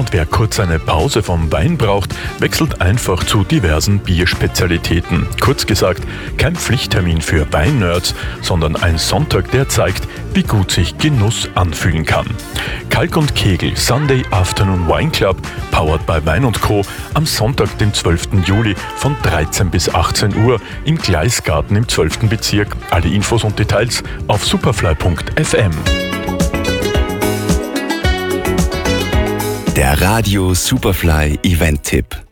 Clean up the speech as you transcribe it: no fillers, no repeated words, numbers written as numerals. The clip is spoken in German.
Und wer kurz eine Pause vom Wein braucht, wechselt einfach zu diversen Bierspezialitäten. Kurz gesagt, kein Pflichttermin für Weinnerds, sondern ein Sonntag, der zeigt, wie gut sich Genuss anfühlen kann. Kalk und Kegel Sunday Afternoon Wine Club, powered by Wein & Co. am Sonntag, dem 12. Juli von 13 bis 18 Uhr im Gleisgarten im 12. Bezirk. Alle Infos und Details auf superfly.fm. Der Radio Superfly Event-Tipp.